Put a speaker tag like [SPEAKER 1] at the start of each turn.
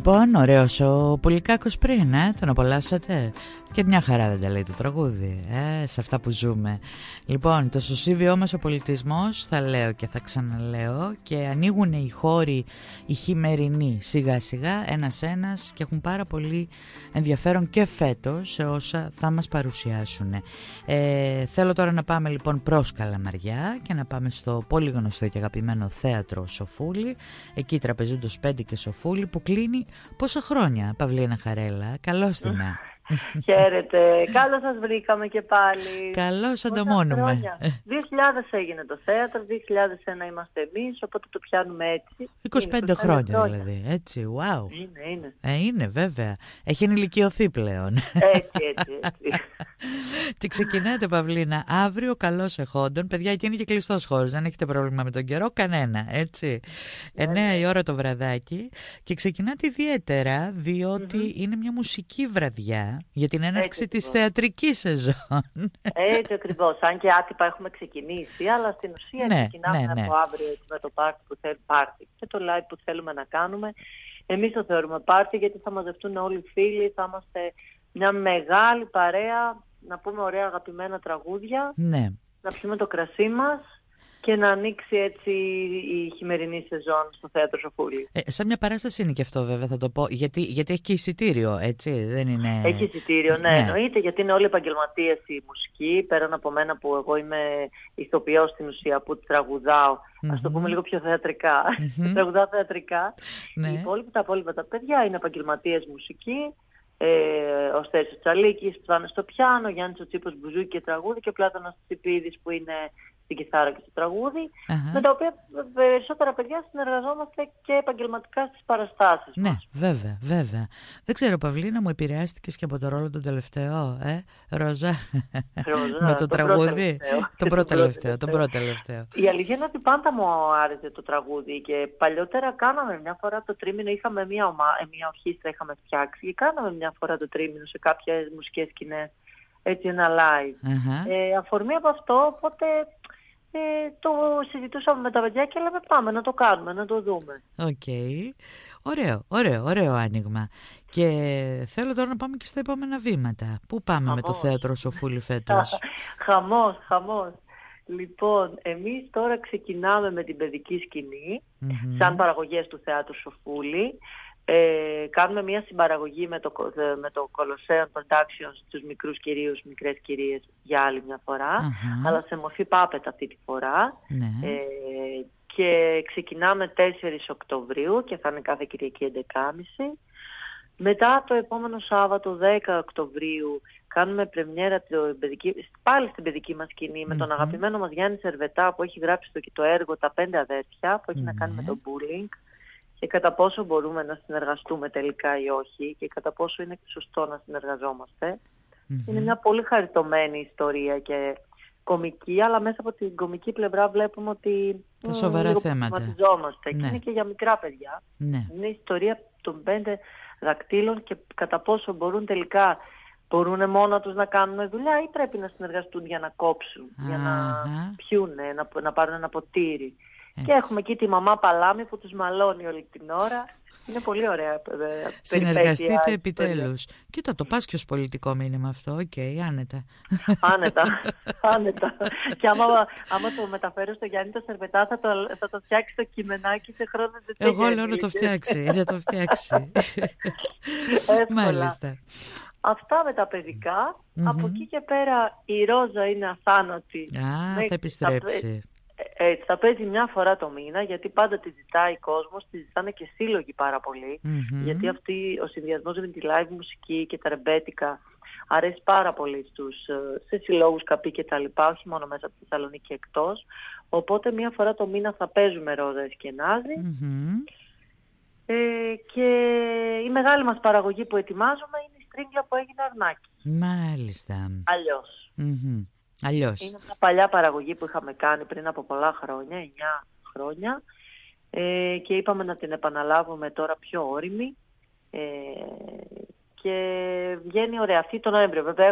[SPEAKER 1] Λοιπόν, ωραίος ο Πουλικάκος πριν, τον απολαύσατε? Και μια χαρά δεν τα λέει το τραγούδι, σε αυτά που ζούμε. Λοιπόν, το σωσίβιό μας ο πολιτισμός, θα λέω και θα ξαναλέω, και ανοίγουν οι χώροι οι χειμερινοί σιγά σιγά ένας-ένας και έχουν πάρα πολύ ενδιαφέρον και φέτος σε όσα θα μας παρουσιάσουν. Θέλω τώρα να πάμε λοιπόν προς Καλαμαριά και να πάμε στο πολύ γνωστό και αγαπημένο θέατρο Σοφούλη, εκεί Τραπεζούντος 5 και Σοφούλη, που κλείνει πόσα χρόνια, Παυλίνα Χαρέλα? Καλώς την.
[SPEAKER 2] Χαίρετε, καλώς σας βρήκαμε και πάλι.
[SPEAKER 1] Καλώς ανταμώνουμε.
[SPEAKER 2] 2000 έγινε το θέατρο, 2001 είμαστε εμείς, οπότε το πιάνουμε έτσι.
[SPEAKER 1] 25 χρόνια δηλαδή, έτσι, wow.
[SPEAKER 2] Είναι.
[SPEAKER 1] Είναι βέβαια, έχει ενηλικιωθεί πλέον.
[SPEAKER 2] Έτσι.
[SPEAKER 1] Και ξεκινάτε, Παυλίνα, αύριο καλώς εχόντων. Παιδιά, εκεί είναι και κλειστός χώρος, δεν έχετε πρόβλημα με τον καιρό, κανένα, έτσι. 9 η ώρα το βραδάκι και ξεκινάτε ιδιαίτερα, διότι είναι μια μουσική βραδιά για την έναρξη της θεατρικής σεζόν.
[SPEAKER 2] Έτσι ακριβώς, αν και άτυπα έχουμε ξεκινήσει, αλλά στην ουσία ξεκινάμε από αύριο με το πάρτι και το live που θέλουμε να κάνουμε. Εμείς το θεωρούμε πάρτι γιατί θα μαζευτούν όλοι οι φίλοι, θα είμαστε μια μεγάλη παρέα, να πούμε ωραία αγαπημένα τραγούδια, να πιούμε το κρασί μας και να ανοίξει έτσι η χειμερινή σεζόν στο θέατρο Σοφούλη.
[SPEAKER 1] Σαν μια παράσταση είναι και αυτό βέβαια, θα το πω, γιατί έχει και εισιτήριο, έτσι, δεν είναι?
[SPEAKER 2] Έχει εισιτήριο, ναι, εννοείται, γιατί είναι όλοι επαγγελματίες η μουσική, πέραν από μένα που εγώ είμαι ηθοποιός στην ουσία, που τραγουδάω, ας το πούμε λίγο πιο θεατρικά, τραγουδάω θεατρικά. Τα υπόλοιπα τα παιδιά είναι επαγγελματίες μουσική, ο Στέρης Τσαλίκης που θα είναι στο πιάνο, ο Γιάννης ο Τσίπος μπουζούκι και τραγούδι και ο Πλάτωνας Τσιπίδης που είναι στην κιθάρα και στο τραγούδι, με τα οποία περισσότερα παιδιά συνεργαζόμαστε και επαγγελματικά στις παραστάσεις μας.
[SPEAKER 1] Ναι, βέβαια. Δεν ξέρω, Παυλίνα, μου επηρεάστηκες και από το ρόλο τον τελευταίο, Ρόζα, με το τραγούδι? Τον πρώτο τελευταίο.
[SPEAKER 2] Η αλήθεια είναι ότι πάντα μου άρεσε το τραγούδι και παλιότερα κάναμε μια φορά το τρίμηνο, είχαμε μια ορχήστρα είχαμε φτιάξει και κάναμε μια φορά το τρίμηνο σε κάποιες μουσικές σκηνές, έτσι ένα live. Αφορμή από αυτό, οπότε το συζητούσαμε με τα παιδιά και λέμε πάμε να το κάνουμε, να το δούμε.
[SPEAKER 1] Ωραίο άνοιγμα. Και θέλω τώρα να πάμε και στα επόμενα βήματα. Πού πάμε με το θέατρο Σοφούλη φέτος?
[SPEAKER 2] Χαμός. Λοιπόν, εμείς τώρα ξεκινάμε με την παιδική σκηνή, σαν παραγωγές του θέατρου Σοφούλη. Κάνουμε μια συμπαραγωγή με το Colosseum Productions, τους μικρούς κυρίους, μικρές κυρίες για άλλη μια φορά, αλλά σε μορφή puppet αυτή τη φορά. Και ξεκινάμε 4 Οκτωβρίου και θα είναι κάθε Κυριακή 11.30. Μετά το επόμενο Σάββατο 10 Οκτωβρίου κάνουμε πρεμιέρα πάλι στην παιδική μας σκηνή με τον αγαπημένο μας Γιάννη Σερβετά που έχει γράψει το έργο «Τα 5 αδέρφια» που έχει να κάνει με το bullying και κατά πόσο μπορούμε να συνεργαστούμε τελικά ή όχι και κατά πόσο είναι σωστό να συνεργαζόμαστε. Είναι μια πολύ χαριτωμένη ιστορία και κομική, αλλά μέσα από την κομική πλευρά βλέπουμε ότι
[SPEAKER 1] τα σοβαρά θέματα
[SPEAKER 2] και είναι και για μικρά παιδιά. Είναι η ιστορία των 5 δακτύλων και κατά πόσο μπορούν μόνα τους να κάνουν δουλειά ή πρέπει να συνεργαστούν για να κόψουν, για να πιούνε, να πάρουν ένα ποτήρι. Και έχουμε εκεί τη μαμά Παλάμη που τους μαλώνει όλη την ώρα. Είναι πολύ ωραία περιπέτεια.
[SPEAKER 1] Συνεργαστείτε επιτέλους. Κοίτα, το πας και ως πολιτικό μήνυμα αυτό, άνετα.
[SPEAKER 2] Άνετα. Και άμα το μεταφέρω στο Γιάννη το Σερβετά θα το φτιάξει το κειμενάκι σε χρόνο.
[SPEAKER 1] Εγώ λέω να το φτιάξει. Μάλιστα.
[SPEAKER 2] Αυτά με τα παιδικά. Από εκεί και πέρα η Ρόζα είναι αθάνατη.
[SPEAKER 1] Θα επιστρέψει.
[SPEAKER 2] Έτσι, θα παίζει μια φορά το μήνα, γιατί πάντα τη ζητάει κόσμος, τη ζητάνε και σύλλογοι πάρα πολύ, γιατί ο συνδυασμός με τη live μουσική και τα ρεμπέτικα αρέσει πάρα πολύ σε συλλόγους, καπί και τα λοιπά, όχι μόνο μέσα από τη Θεσσαλονίκη και εκτός. Οπότε μια φορά το μήνα θα παίζουμε Ρόζα Εσκενάζη. Και η μεγάλη μας παραγωγή που ετοιμάζουμε είναι η Στρίγκλα που έγινε Αρνάκη.
[SPEAKER 1] Μάλιστα.
[SPEAKER 2] Αλλιώς. Είναι μια παλιά παραγωγή που είχαμε κάνει πριν από πολλά χρόνια, 9 χρόνια, και είπαμε να την επαναλάβουμε τώρα πιο όριμη και βγαίνει ωραία αυτή τον Νοέμβριο. Βέβαια